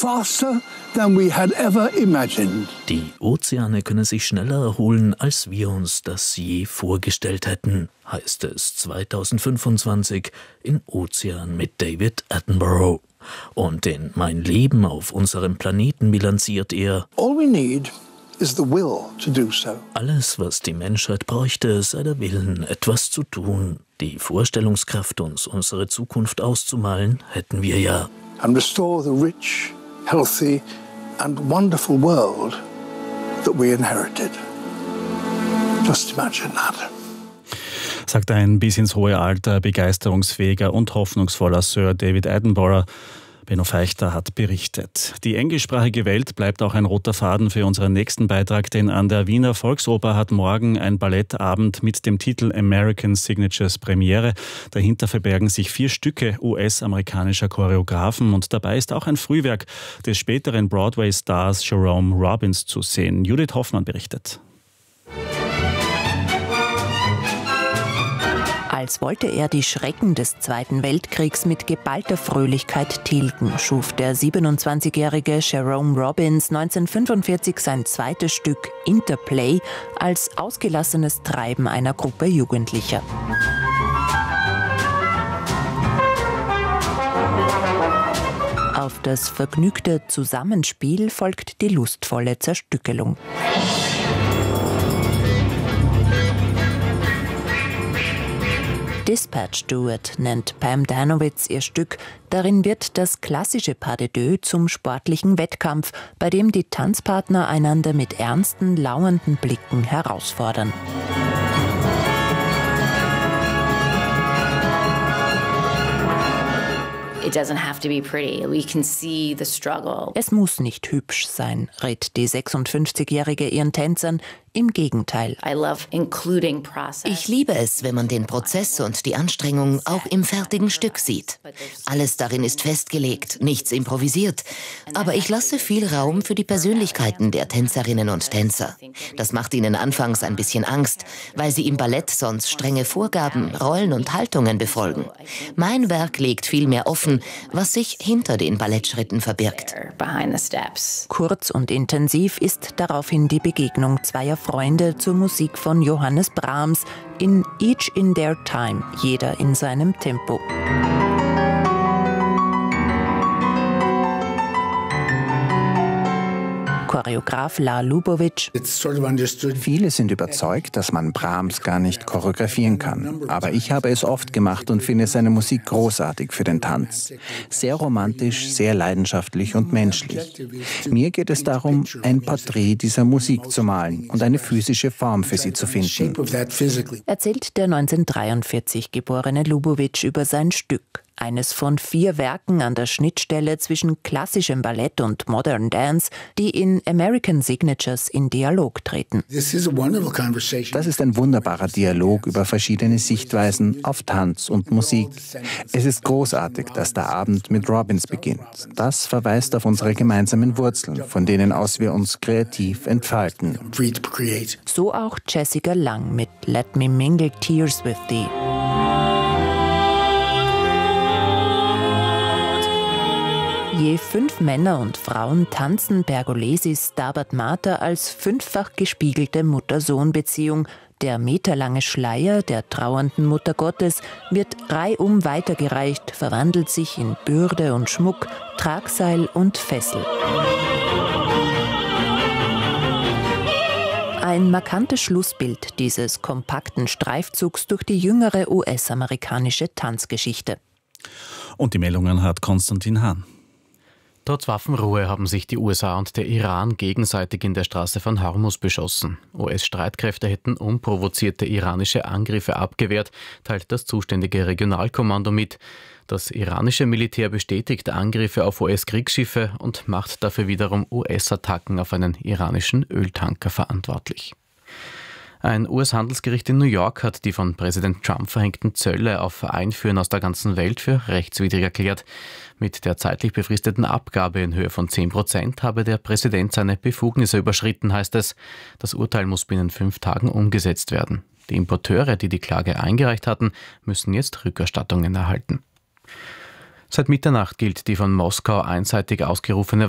faster than we had ever imagined. Die Ozeane können sich schneller erholen, als wir uns das je vorgestellt hätten, heißt es 2025 in Ozean mit David Attenborough. Und in Mein Leben auf unserem Planeten bilanziert er: All we need is the will to do so. Alles, was die Menschheit bräuchte, sei der Willen, etwas zu tun. Die Vorstellungskraft, uns unsere Zukunft auszumalen, hätten wir ja. And restore the rich, healthy and wonderful world that we inherited. Just imagine that. Sagt ein bis ins hohe Alter begeisterungsfähiger und hoffnungsvoller Sir David Attenborough. Benno Feichter hat berichtet. Die englischsprachige Welt bleibt auch ein roter Faden für unseren nächsten Beitrag, denn an der Wiener Volksoper hat morgen ein Ballettabend mit dem Titel American Signatures Premiere. Dahinter verbergen sich 4 Stücke US-amerikanischer Choreografen und dabei ist auch ein Frühwerk des späteren Broadway-Stars Jerome Robbins zu sehen. Judith Hoffmann berichtet. Als wollte er die Schrecken des Zweiten Weltkriegs mit geballter Fröhlichkeit tilgen, schuf der 27-jährige Jerome Robbins 1945 sein zweites Stück Interplay als ausgelassenes Treiben einer Gruppe Jugendlicher. Auf das vergnügte Zusammenspiel folgt die lustvolle Zerstückelung. Dispatch Duet nennt Pam Danowitz ihr Stück. Darin wird das klassische Pas de deux zum sportlichen Wettkampf, bei dem die Tanzpartner einander mit ernsten, lauernden Blicken herausfordern. It doesn't have to be pretty. We can see the struggle. Es muss nicht hübsch sein, rät die 56-Jährige ihren Tänzern. Im Gegenteil. Ich liebe es, wenn man den Prozess und die Anstrengung auch im fertigen Stück sieht. Alles darin ist festgelegt, nichts improvisiert. Aber ich lasse viel Raum für die Persönlichkeiten der Tänzerinnen und Tänzer. Das macht ihnen anfangs ein bisschen Angst, weil sie im Ballett sonst strenge Vorgaben, Rollen und Haltungen befolgen. Mein Werk legt viel mehr offen, was sich hinter den Ballettschritten verbirgt. Kurz und intensiv ist daraufhin die Begegnung zweier Freunde zur Musik von Johannes Brahms in Each in Their Time, jeder in seinem Tempo. Choreograf La Lubovic. Viele sind überzeugt, dass man Brahms gar nicht choreografieren kann. Aber ich habe es oft gemacht und finde seine Musik großartig für den Tanz. Sehr romantisch, sehr leidenschaftlich und menschlich. Mir geht es darum, ein Porträt dieser Musik zu malen und eine physische Form für sie zu finden. Erzählt der 1943 geborene Lubovic über sein Stück. Eines von 4 Werken an der Schnittstelle zwischen klassischem Ballett und Modern Dance, die in American Signatures in Dialog treten. Das ist ein wunderbarer Dialog über verschiedene Sichtweisen auf Tanz und Musik. Es ist großartig, dass der Abend mit Robbins beginnt. Das verweist auf unsere gemeinsamen Wurzeln, von denen aus wir uns kreativ entfalten. So auch Jessica Lang mit Let Me Mingle Tears With Thee. Je 5 Männer und Frauen tanzen Pergolesis Stabat Mater als 5-fach gespiegelte Mutter-Sohn-Beziehung. Der meterlange Schleier der trauernden Mutter Gottes wird reihum weitergereicht, verwandelt sich in Bürde und Schmuck, Tragseil und Fessel. Ein markantes Schlussbild dieses kompakten Streifzugs durch die jüngere US-amerikanische Tanzgeschichte. Und die Meldungen hat Konstantin Hahn. Trotz Waffenruhe haben sich die USA und der Iran gegenseitig in der Straße von Hormuz beschossen. US-Streitkräfte hätten unprovozierte iranische Angriffe abgewehrt, teilt das zuständige Regionalkommando mit. Das iranische Militär bestätigt Angriffe auf US-Kriegsschiffe und macht dafür wiederum US-Attacken auf einen iranischen Öltanker verantwortlich. Ein US-Handelsgericht in New York hat die von Präsident Trump verhängten Zölle auf Einfuhren aus der ganzen Welt für rechtswidrig erklärt. Mit der zeitlich befristeten Abgabe in Höhe von 10% habe der Präsident seine Befugnisse überschritten, heißt es. Das Urteil muss binnen 5 Tagen umgesetzt werden. Die Importeure, die die Klage eingereicht hatten, müssen jetzt Rückerstattungen erhalten. Seit Mitternacht gilt die von Moskau einseitig ausgerufene